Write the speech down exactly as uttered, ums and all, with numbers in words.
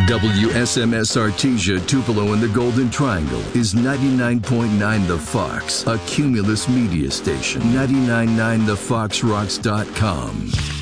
W S M S Artesia, Tupelo, and the Golden Triangle is ninety-nine point nine The Fox, a Cumulus media station. ninety-nine point nine the fox rocks dot com.